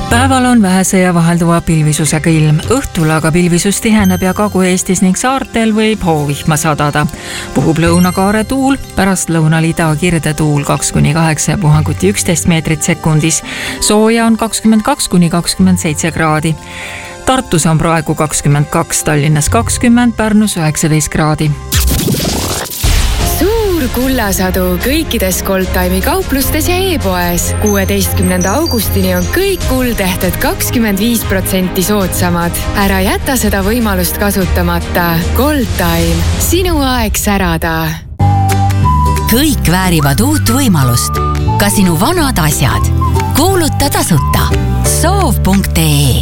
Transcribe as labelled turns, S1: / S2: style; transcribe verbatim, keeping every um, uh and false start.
S1: Päeval on vähese ja vahelduva pilvisusega ilm. Õhtul aga pilvisus tiheneb ja Kagu-Eestis ning saartel võib hoovihma sadada. Puhub lõunakaare tuul, pärast lõunal ida kirde tuul kaks kuni kaheksa ja puhanguti üksteist meetrit sekundis. Sooja on kakskümmend kaks kuni kakskümmend seitse kraadi. Tartus on praegu kakskümmend kaks, Tallinnas kakskümmend, Pärnus üheksateist kraadi.
S2: Suur kullasadu kõikides Goldtime'i kauplustes ja e-poes. kuueteistkümnenda augustini on kõik kuldehted kakskümmend viis protsenti soodsamad. Ära jäta seda võimalust kasutamata. Goldtime. Sinu aeg särada.
S3: Kõik väärivad uut võimalust. Ka sinu vanad asjad. Kuuluta tasuta. soov punkt ee